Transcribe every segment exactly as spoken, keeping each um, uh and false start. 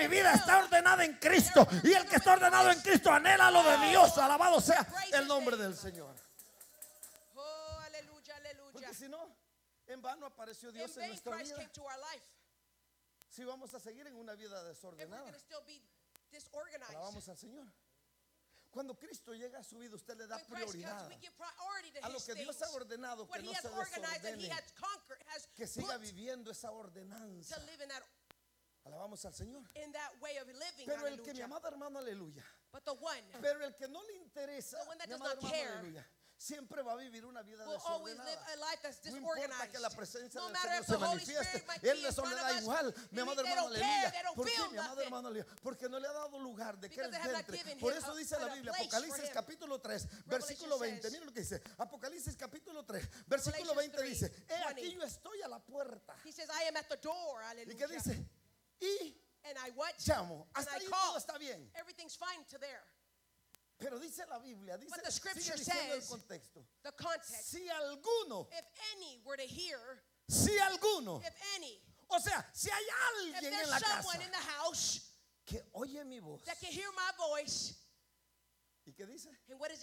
mi vida está ordenada en Cristo. Y el que está ordenado en Cristo anhela lo de Dios. Alabado sea el nombre del Señor. Oh, aleluya, aleluya. Porque si no, en vano apareció Dios en nuestra vida. Si vamos a seguir en una vida desordenada, alabamos al Señor. Cuando Cristo llega a su vida, usted le da prioridad a lo que Dios ha ordenado, que no se desordene, que siga viviendo esa ordenanza. Alabamos al Señor. Pero el que, mi amado hermano, aleluya, pero el que no le interesa, mi amado hermano, aleluya, siempre va a vivir una vida desordenada. No importa que la presencia del Señor se manifieste, Él les le da igual, mi amado hermano, aleluya. ¿Por qué, mi amado hermano, aleluya? Porque no le ha dado lugar de que Él entre. Por eso dice la Biblia, Apocalipsis capítulo tres, versículo veinte. Miren lo que dice, Apocalipsis capítulo tres, versículo veinte dice: he aquí yo estoy a la puerta. ¿Y qué dice? Y llamo. Hasta ahí todo está bien. Pero dice la Biblia, dice, sigue diciendo el contexto. Si alguno, si alguno, o sea, si hay alguien en la casa que oye mi voz, ¿y qué dice?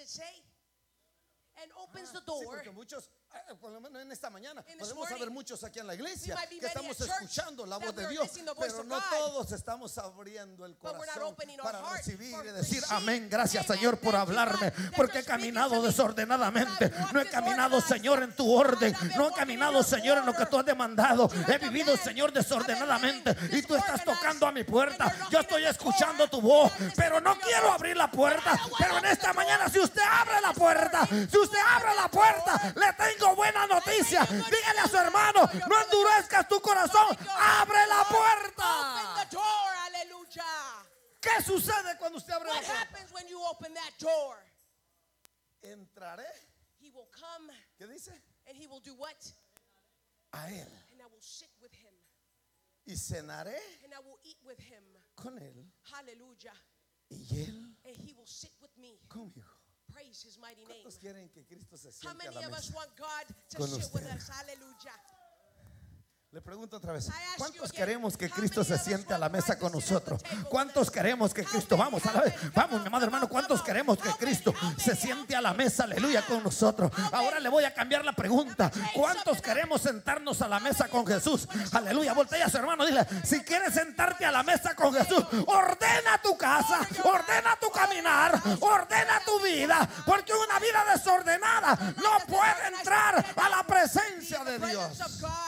And opens the Sí, door. porque muchos, eh, por lo menos en esta mañana, In this podemos morning, haber muchos aquí en la iglesia we might be que many estamos at church escuchando la that voz we de are Dios, listening to the voice pero of no God. todos estamos abriendo el But we're not corazón opening our para heart recibir for y decir receive. amén. Gracias, Amen. Señor, por Thank you, hablarme, God, that porque you're he caminado speaking to me. desordenadamente. I've walked No he caminado, disorganized. Señor, en tu orden. I've been No he walking caminado, in your Señor, en lo que tú has demandado. You He have vivido, command. Señor, desordenadamente. I've been Y tú estás disorganized. tocando a mi puerta. And you're Yo knocking estoy at the door. escuchando tu voz, I'm listening pero no to your quiero voice. abrir la puerta. But I don't Pero wanna en esta mañana, si usted abre la puerta, si usted abre la puerta, le tengo buena noticia. Dígale a su hermano, no endurezcas tu corazón, abre la Open puerta. the door, hallelujah. ¿Qué sucede cuando usted abre What la puerta? happens when you open that door? Entraré, He will come ¿qué dice? and he will do what? A él. And I will sit with him Y cenaré and I will eat with him. con él. Hallelujah. Y él And he will sit with me. conmigo. Praise his mighty name. ¿Cuántos quieren que Cristo se How siente a many la of us mesa? want God to Con sit with usted. us? Hallelujah. Le pregunto otra vez, I ask you ¿cuántos again, queremos que how Cristo many se of us siente a la want mesa God con to sit at the nosotros? table with ¿Cuántos us? queremos que How Cristo, many, vamos a how la vez, many, come vamos, on, mi amado come hermano, on, ¿cuántos come on. queremos que How many, Cristo how many, se how siente a many? la mesa, aleluya, con nosotros? How Ahora many? le voy a cambiar la pregunta. ¿Cuántos queremos sentarnos a la mesa con Jesús? Aleluya, voltea a su hermano, dile, si quieres sentarte a la mesa con Jesús, ordena tu casa, ordena tu caminar, ordena tu vida, porque una vida desordenada no puede entrar a la presencia de Dios.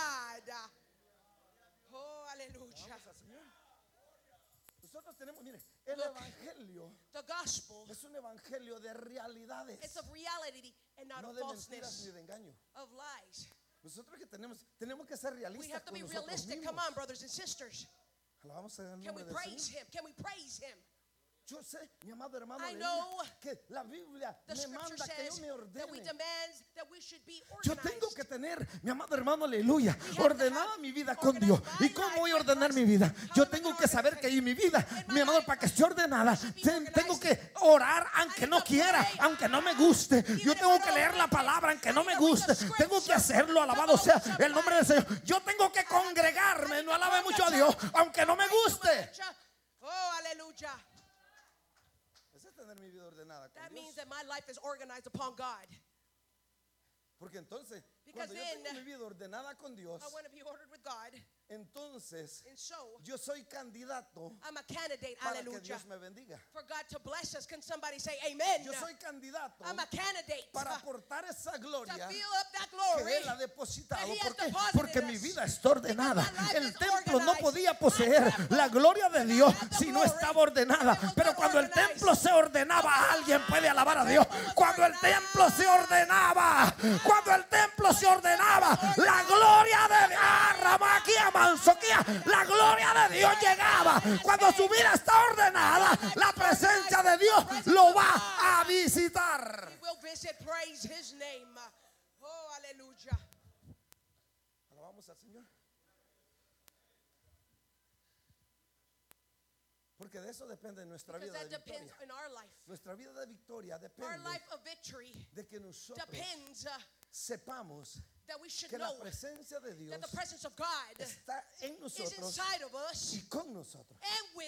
Oh, hallelujah. Nosotros tenemos, mire, el Look, evangelio The gospel, es un evangelio de realidades, it's of reality and not no of de mentiras falseness, ni de engaño. of lies. Nosotros que tenemos, tenemos que ser We realistas have to con be nosotros realistic. mismos. Come on, brothers and sisters. Alabamos el Can we nombre del praise Señor. him? Can we praise him? Yo sé, mi amado hermano, I aleluya, know que la Biblia The me scripture manda que yo says me that we ordene. demand that we should be Yo organized. tengo que tener, mi amado hermano, aleluya, We have to ordenada have mi vida con Dios. organized my ¿Y cómo life voy a with ordenar Christ. mi vida? How Yo am I tengo gonna que saber organize que en mi vida, In my mi amado, life, para que esté ordenada, I should be ten- organized. tengo que orar aunque I no need to quiera, pray. aunque no me guste. Even Yo if tengo I que don't leer la like it. palabra aunque I no need me to read guste. the Tengo que scripture. hacerlo, alabado Come sea on, el nombre del somebody. Señor. Yo tengo que congregarme, no alabe mucho a Dios, aunque no me guste. Oh, hallelujah. Eso es tener mi vida ordenada con That Dios. means that my life is organized upon God. Porque entonces, Because cuando yo then, tengo mi vida ordenada con Dios, I want to be ordered with God. entonces And so, yo soy candidato I'm a candidate, para que hallelujah, Dios me bendiga. for God to bless us. Can somebody say amen? Yo soy candidato I'm a candidate para to aportar esa gloria fill up that glory. que Él ha depositado. that He has ¿Por qué? deposited Porque us. mi vida está ordenada. Because my life El is templo no organized. podía My poseer temple la gloria de did not Dios have the si no glory estaba ordenada. if it was Pero not cuando el organized. templo se ordenaba, alguien puede alabar a Dios. Cuando el templo se ordenaba, cuando el templo se ordenaba, la gloria de Dios, Ramaquía, Manzoquía, la gloria de Dios llegaba. Cuando su vida está ordenada, la presencia de Dios lo va a visitar. He will visit, praise His name. Oh, hallelujah. Alabamos al Señor. Porque de eso depende nuestra Because vida that de depends victoria. in our life. Nuestra vida de victoria Our depende life of victory de que nosotros depends uh, sepamos that we should que know la presencia de Dios that the presence of God está en is nosotros inside of us y con nosotros. and with